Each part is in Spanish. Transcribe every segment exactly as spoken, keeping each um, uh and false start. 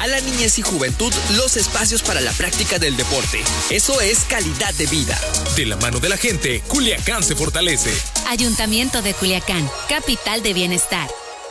a la niñez y juventud los espacios para la práctica del deporte. Eso es calidad de vida. De la mano de la gente, Culiacán se fortalece. Ayuntamiento de Culiacán, capital de bienestar.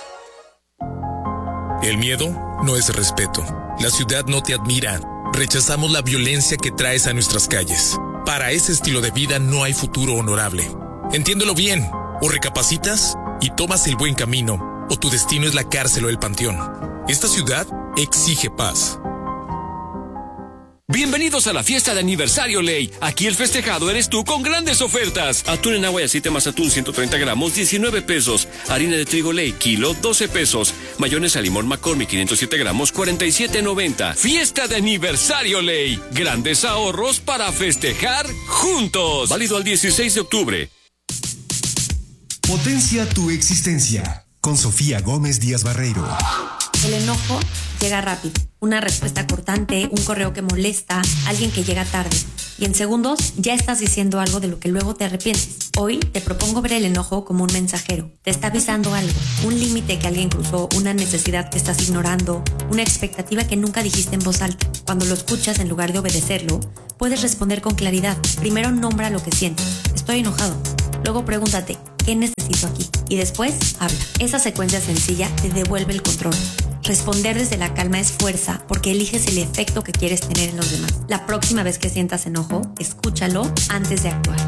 El miedo no es respeto. La ciudad no te admira. Rechazamos la violencia que traes a nuestras calles. Para ese estilo de vida no hay futuro honorable. Entiéndelo bien. O recapacitas y tomas el buen camino, o tu destino es la cárcel o el panteón. Esta ciudad exige paz. Bienvenidos a la fiesta de aniversario Ley. Aquí el festejado eres tú con grandes ofertas. Atún en agua y aceite más atún ciento treinta gramos, diecinueve pesos. Harina de trigo Ley, kilo, doce pesos. Mayonesa limón McCormick, quinientos siete gramos, cuarenta y siete noventa. Fiesta de aniversario Ley. Grandes ahorros para festejar juntos. Válido al dieciséis de octubre. Potencia tu existencia. Con Sofía Gómez Díaz Barreiro. El enojo llega rápido. Una respuesta cortante, un correo que molesta, alguien que llega tarde. Y en segundos ya estás diciendo algo de lo que luego te arrepientes. Hoy te propongo ver el enojo como un mensajero. Te está avisando algo, un límite que alguien cruzó, una necesidad que estás ignorando, una expectativa que nunca dijiste en voz alta. Cuando lo escuchas, en lugar de obedecerlo, puedes responder con claridad. Primero nombra lo que sientes. Estoy enojado. Luego pregúntate, ¿qué necesito aquí? Y después, habla. Esa secuencia sencilla te devuelve el control. Responder desde la calma es fuerza, porque eliges el efecto que quieres tener en los demás. La próxima vez que sientas enojo, escúchalo antes de actuar.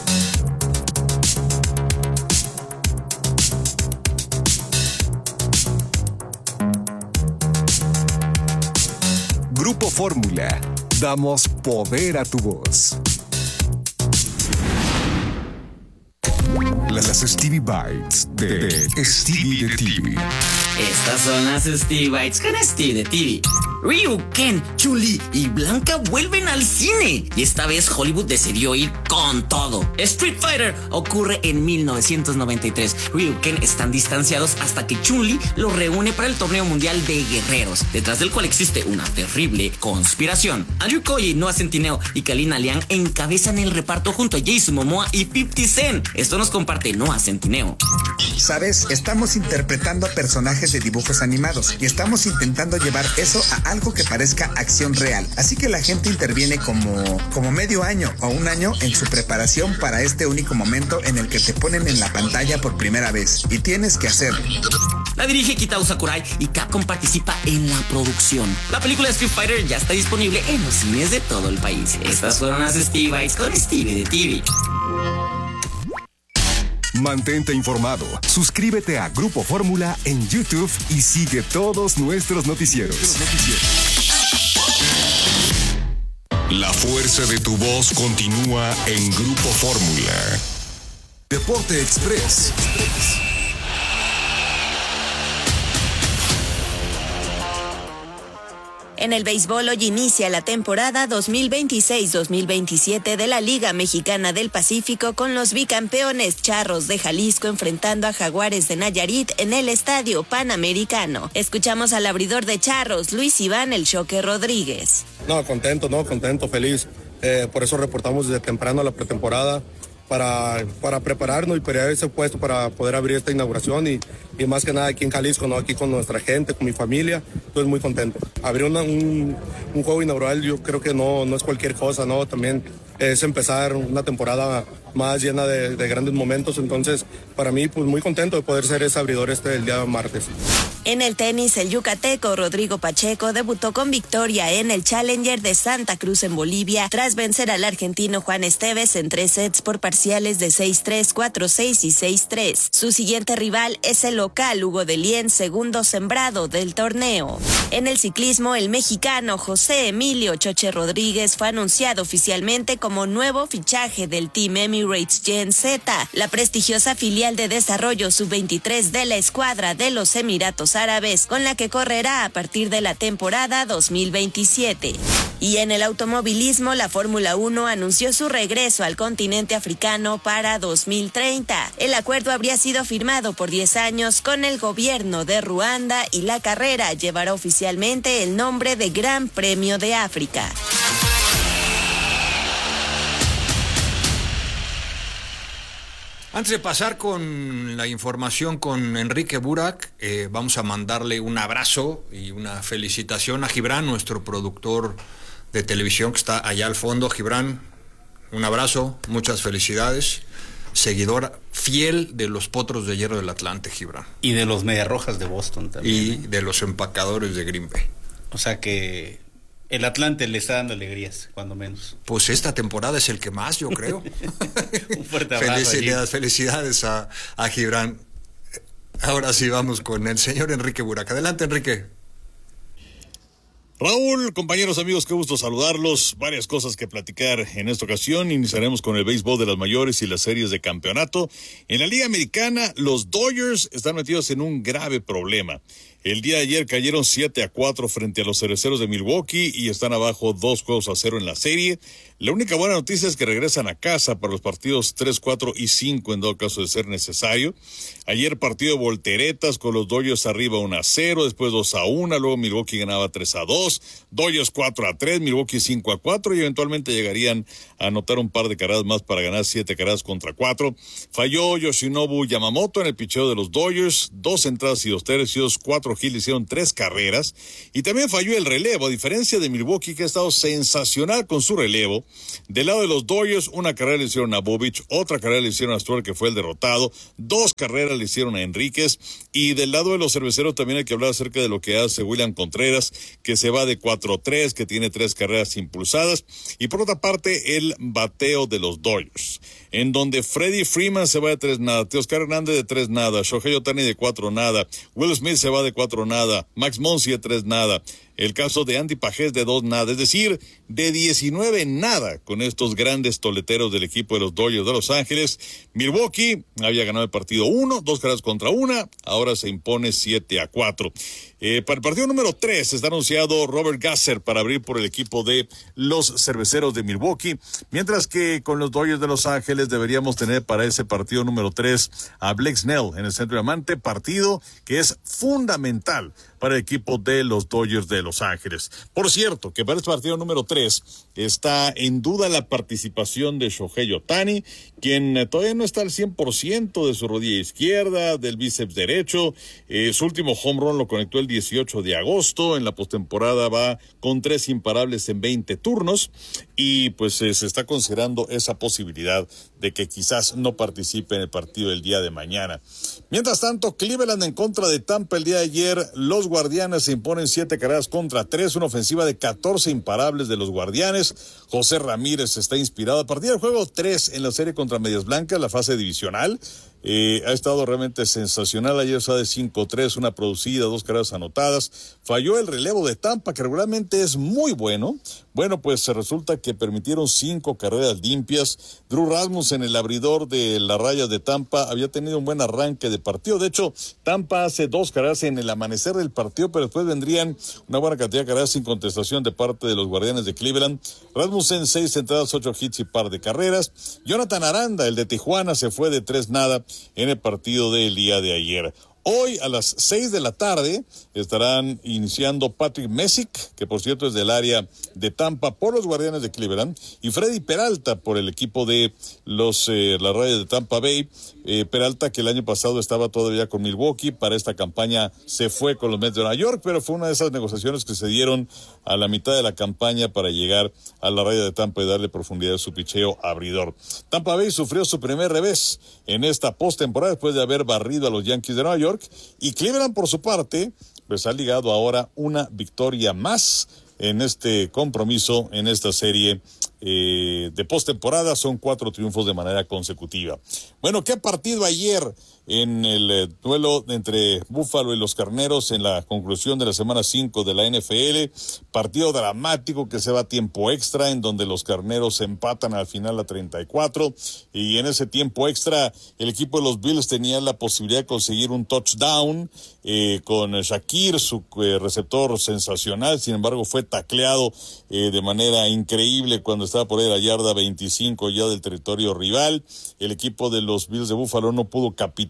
Grupo Fórmula. Damos poder a tu voz. Las Stevie Bites de, de Stevie de T V. Estas son las Stevie Bites con Stevie de T V. Ryu, Ken, Chun-Li y Blanca vuelven al cine. Y esta vez Hollywood decidió ir con todo. Street Fighter ocurre en mil novecientos noventa y tres. Ryu y Ken están distanciados hasta que Chun-Li los reúne para el torneo mundial de guerreros, detrás del cual existe una terrible conspiración. Andrew Koji, Noah Centineo y Kalina Liang encabezan el reparto junto a Jason Momoa y fifty Cent. Esto nos comparte Noah Centineo. ¿Sabes? Estamos interpretando a personajes de dibujos animados y estamos intentando llevar eso a algo que parezca acción real. Así que la gente interviene como, como medio año o un año en su preparación para este único momento en el que te ponen en la pantalla por primera vez. Y tienes que hacerlo. La dirige Kitao Sakurai y Capcom participa en la producción. La película Street Fighter ya está disponible en los cines de todo el país. Estas fueron las Stevie Bites con Stevie de T V. Mantente informado. Suscríbete a Grupo Fórmula en YouTube y sigue todos nuestros noticieros. La fuerza de tu voz continúa en Grupo Fórmula. Deporte Express. En el béisbol hoy inicia la temporada dos mil veintiséis dos mil veintisiete de la Liga Mexicana del Pacífico con los bicampeones Charros de Jalisco enfrentando a Jaguares de Nayarit en el Estadio Panamericano. Escuchamos al abridor de Charros, Luis Iván El Choque Rodríguez. No, contento, no, contento, feliz. Eh, por eso reportamos desde temprano la pretemporada. Para, para prepararnos y para ese puesto para poder abrir esta inauguración y, y más que nada aquí en Jalisco, ¿no? Aquí con nuestra gente, con mi familia, estoy muy contento. Abrir una, un, un juego inaugural yo creo que no, no es cualquier cosa, ¿no? También es empezar una temporada más llena de, de grandes momentos, entonces para mí pues muy contento de poder ser ese abridor este el día martes. En el tenis, el yucateco Rodrigo Pacheco debutó con victoria en el Challenger de Santa Cruz en Bolivia tras vencer al argentino Juan Esteves en tres sets por parciales de seis tres, cuatro seis y seis tres. Su siguiente rival es el local Hugo Dellien, segundo sembrado del torneo. En el ciclismo, el mexicano José Emilio Choche Rodríguez fue anunciado oficialmente como nuevo fichaje del Team Emirates Gen Z, la prestigiosa filial de desarrollo sub veintitrés de la escuadra de los Emiratos Árabes, con la que correrá a partir de la temporada dos mil veintisiete. Y en el automovilismo, la Fórmula uno anunció su regreso al continente africano para dos mil treinta. El acuerdo habría sido firmado por diez años con el gobierno de Ruanda y la carrera llevará oficialmente el nombre de Gran Premio de África. Antes de pasar con la información con Enrique Burak, eh, vamos a mandarle un abrazo y una felicitación a Gibran, nuestro productor de televisión que está allá al fondo. Gibran, un abrazo, muchas felicidades. Seguidor fiel de los Potros de Hierro del Atlante, Gibran. Y de los Medias Rojas de Boston también. Y ¿eh? de los Empacadores de Green Bay. O sea que el Atlante le está dando alegrías, cuando menos. Pues esta temporada es el que más, yo creo. Un fuerte abrazo. Felicidades, felicidades a, a Gibran. Ahora sí vamos con el señor Enrique Burak. Adelante, Enrique. Raúl, compañeros, amigos, qué gusto saludarlos. Varias cosas que platicar en esta ocasión. Iniciaremos con el béisbol de las mayores y las series de campeonato. En la Liga Americana, los Dodgers están metidos en un grave problema. El día de ayer cayeron siete a cuatro frente a los Cerveceros de Milwaukee y están abajo dos juegos a cero en la serie. La única buena noticia es que regresan a casa para los partidos tres, cuatro y cinco en dado caso de ser necesario. Ayer partido de volteretas con los Dodgers arriba uno a cero, después dos a uno, luego Milwaukee ganaba tres a dos, Dodgers cuatro a tres, Milwaukee cinco a cuatro y eventualmente llegarían a anotar un par de carreras más para ganar siete carreras contra cuatro. Falló Yoshinobu Yamamoto en el picheo de los Dodgers, dos entradas y dos tercios, cuatro hits, hicieron tres carreras y también falló el relevo, a diferencia de Milwaukee que ha estado sensacional con su relevo. Del lado de los Dodgers, una carrera le hicieron a Bobich, otra carrera le hicieron a Stuart, que fue el derrotado, dos carreras le hicieron a Enríquez, y del lado de los Cerveceros también hay que hablar acerca de lo que hace William Contreras, que se va de cuatro a tres, que tiene tres carreras impulsadas, y por otra parte el bateo de los Dodgers, en donde Freddie Freeman se va de tres nada, Teoscar Hernández de tres nada, Shohei Ohtani de cuatro nada, Will Smith se va de cuatro nada, Max Muncy de tres nada, el caso de Andy Pajés de dos nada, es decir, de diecinueve nada con estos grandes toleteros del equipo de los Dodgers de Los Ángeles. Milwaukee había ganado el partido uno, dos carreras contra una, ahora se impone siete a cuatro. Eh, para el partido número tres está anunciado Robert Gasser para abrir por el equipo de los Cerveceros de Milwaukee, mientras que con los Dodgers de Los Ángeles deberíamos tener para ese partido número tres a Blake Snell en el centro diamante, partido que es fundamental para el equipo de los Dodgers de Los Ángeles. Por cierto, que para este partido número tres está en duda la participación de Shohei Ohtani, quien eh, todavía no está al cien por ciento de su rodilla izquierda, del bíceps derecho. Eh, su último home run lo conectó el dieciocho de agosto. En la postemporada va con tres imparables en veinte turnos y pues eh, se está considerando esa posibilidad de que quizás no participe en el partido del día de mañana. Mientras tanto, Cleveland en contra de Tampa el día de ayer. Los Guardianes se imponen siete carreras contra tres, una ofensiva de catorce imparables de los Guardianes. José Ramírez está inspirado. A partir del juego tres en la serie contra Medias Blancas, la fase divisional, Eh, ha estado realmente sensacional. Ayer se de cinco tres, una producida, dos carreras anotadas. Falló el relevo de Tampa, que regularmente es muy bueno. Bueno, pues se resulta que permitieron cinco carreras limpias. Drew Rasmussen, el abridor de las Rayas de Tampa, había tenido un buen arranque de partido. De hecho, Tampa hace dos carreras en el amanecer del partido, pero después vendrían una buena cantidad de carreras sin contestación de parte de los Guardianes de Cleveland. Rasmussen, seis entradas, ocho hits y par de carreras. Jonathan Aranda, el de Tijuana, se fue de tres nada en el partido del día de ayer. Hoy a las seis de la tarde estarán iniciando Patrick Messick, que por cierto es del área de Tampa por los Guardianes de Cleveland, y Freddy Peralta por el equipo de los eh, las Rayas de Tampa Bay. Eh, Peralta, que el año pasado estaba todavía con Milwaukee, para esta campaña se fue con los Mets de Nueva York, pero fue una de esas negociaciones que se dieron a la mitad de la campaña para llegar a la Raya de Tampa y darle profundidad a su picheo abridor. Tampa Bay sufrió su primer revés en esta postemporada después de haber barrido a los Yankees de Nueva York, y Cleveland por su parte pues ha ligado ahora una victoria más en este compromiso, en esta serie eh, de postemporada. Son cuatro triunfos de manera consecutiva. Bueno, ¿qué partido ayer en el eh, duelo entre Búfalo y los Carneros en la conclusión de la semana cinco de la N F L? Partido dramático que se va a tiempo extra, en donde los Carneros empatan al final a treinta y cuatro, y en ese tiempo extra el equipo de los Bills tenía la posibilidad de conseguir un touchdown eh, con Shakir, su eh, receptor sensacional. Sin embargo, fue tacleado eh, de manera increíble cuando estaba por ahí la yarda veinticinco ya del territorio rival. El equipo de los Bills de Búfalo no pudo capitalizar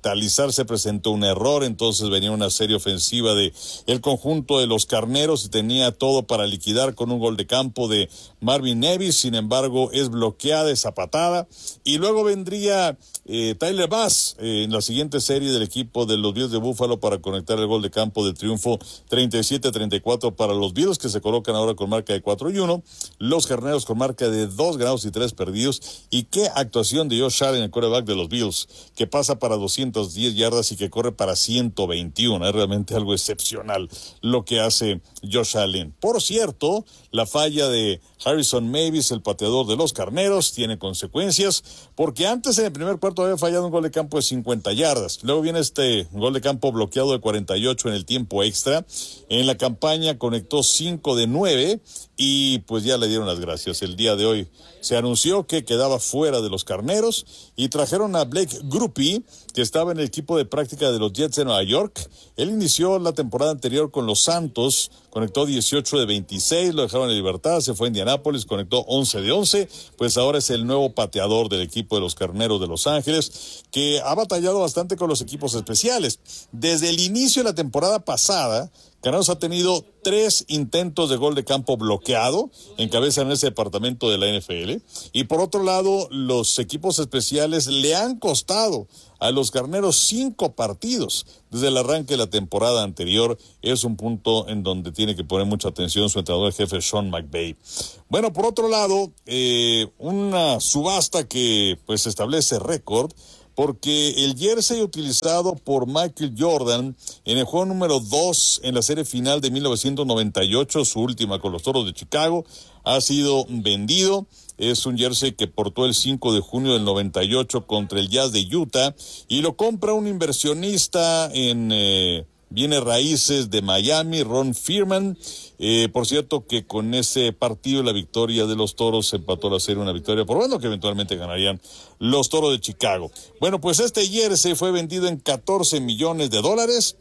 capitalizar se presentó un error, entonces venía una serie ofensiva de el conjunto de los carneros y tenía todo para liquidar con un gol de campo de Marvin Nevis. Sin embargo, es bloqueada esa patada y luego vendría eh, Tyler Bass eh, en la siguiente serie del equipo de los Bills de Buffalo para conectar el gol de campo de triunfo treinta y siete a treinta y cuatro para los Bills, que se colocan ahora con marca de cuatro y uno, los carneros con marca de dos ganados y tres perdidos. Y qué actuación de Josh Allen, el quarterback de los Bills, que pasa para doscientas diez yardas y que corre para ciento veintiuno. Es realmente algo excepcional lo que hace Josh Allen. Por cierto, la falla de Harrison Mavis, el pateador de los carneros, tiene consecuencias, porque antes en el primer cuarto había fallado un gol de campo de cincuenta yardas. Luego viene este gol de campo bloqueado de cuarenta y ocho en el tiempo extra. En la campaña conectó cinco de nueve y pues ya le dieron las gracias. El día de hoy se anunció que quedaba fuera de los carneros y trajeron a Blake Grupe, que estaba en el equipo de práctica de los Jets de Nueva York. Él inició la temporada anterior con los Santos, conectó dieciocho de veintiséis, lo dejaron en libertad, se fue a Indianápolis, conectó once de once, pues ahora es el nuevo pateador del equipo de los Carneros de Los Ángeles, que ha batallado bastante con los equipos especiales. Desde el inicio de la temporada pasada, Carneros ha tenido tres intentos de gol de campo bloqueado, encabezan ese departamento de la N F L, y por otro lado, los equipos especiales le han costado a los Carneros cinco partidos desde el arranque de la temporada anterior. Es un punto en donde tiene que poner mucha atención su entrenador jefe Sean McVay. Bueno, por otro lado, eh, una subasta que pues establece récord, porque el jersey utilizado por Michael Jordan en el juego número dos en la serie final de mil novecientos noventa y ocho, su última con los Toros de Chicago, ha sido vendido. Es un jersey que portó el cinco de junio del noventa y ocho contra el Jazz de Utah y lo compra un inversionista en eh, bienes raíces de Miami, Ron Fearman. Eh, por cierto que con ese partido la victoria de los Toros se empató la serie, una victoria por bueno que eventualmente ganarían los Toros de Chicago. Bueno, pues este jersey fue vendido en catorce millones de dólares,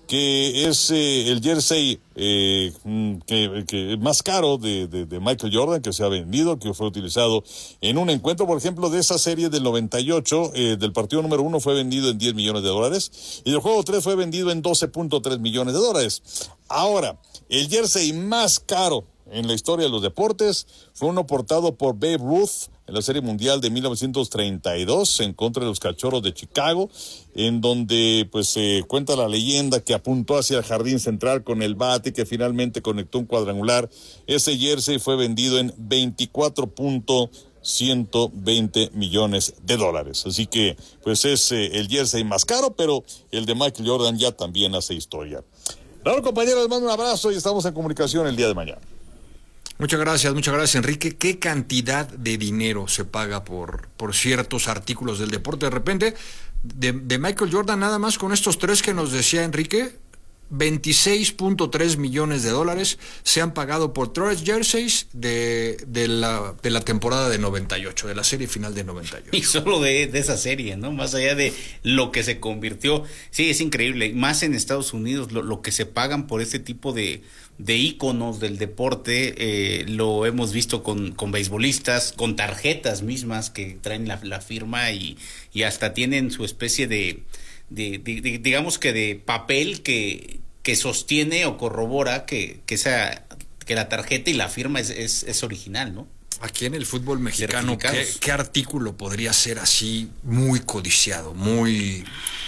que es eh, el jersey eh, que, que más caro de, de, de Michael Jordan que se ha vendido, que fue utilizado en un encuentro, por ejemplo, de esa serie del noventa y ocho, eh, del partido número uno fue vendido en diez millones de dólares y del juego tres fue vendido en doce punto tres millones de dólares. Ahora, el jersey más caro en la historia de los deportes fue uno portado por Babe Ruth en la Serie Mundial de mil novecientos treinta y dos en contra de los Cachorros de Chicago, en donde pues se eh, cuenta la leyenda que apuntó hacia el jardín central con el bate y que finalmente conectó un cuadrangular. Ese jersey fue vendido en veinticuatro punto ciento veinte millones de dólares. Así que pues es eh, el jersey más caro, pero el de Michael Jordan ya también hace historia. Claro, compañeros, les mando un abrazo y estamos en comunicación el día de mañana. Muchas gracias, muchas gracias, Enrique. ¿Qué cantidad de dinero se paga por, por ciertos artículos del deporte? De repente, de, de Michael Jordan, nada más con estos tres que nos decía Enrique, veintiséis punto tres millones de dólares se han pagado por tres jerseys de, de, la, de la temporada de noventa y ocho, de la serie final de noventa y ocho. Y solo de, de esa serie, ¿no? Más allá de lo que se convirtió. Sí, es increíble. Más en Estados Unidos, lo, lo que se pagan por este tipo de, de íconos del deporte, eh, lo hemos visto con, con beisbolistas, con tarjetas mismas que traen la, la firma y, y hasta tienen su especie de... De, de, de, digamos que de papel que, que sostiene o corrobora que, que esa que la tarjeta y la firma es, es, es original, ¿no? Aquí en el fútbol mexicano, ¿qué, ¿qué artículo podría ser así muy codiciado, muy...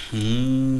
Mm,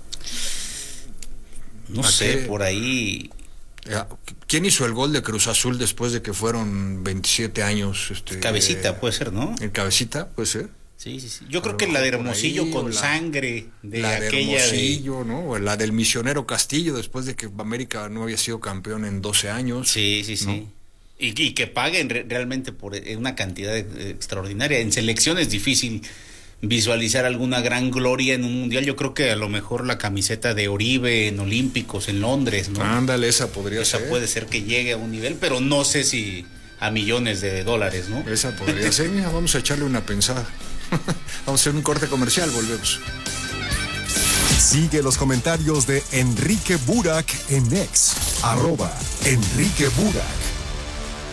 no sé, qué? Por ahí... ¿Quién hizo el gol de Cruz Azul después de que fueron veintisiete años? Este, Cabecita, eh, puede ser, ¿no? El Cabecita, puede ser. Sí, sí, sí. Yo creo que la de Hermosillo ahí, con la, sangre de la aquella de Hermosillo, de... ¿no? O la del misionero Castillo después de que América no había sido campeón en doce años. Sí, sí, sí. ¿No? Y, y que paguen re- realmente por una cantidad de, extraordinaria. En selección es difícil visualizar alguna gran gloria en un mundial. Yo creo que a lo mejor la camiseta de Oribe en Olímpicos en Londres, ¿no? Ándale, esa podría esa ser. Esa puede ser que llegue a un nivel, pero no sé si a millones de dólares, ¿no? Esa podría ser. Mira, vamos a echarle una pensada. Vamos a hacer un corte comercial, volvemos. Sigue los comentarios de Enrique Burak en X, arroba Enrique Burak.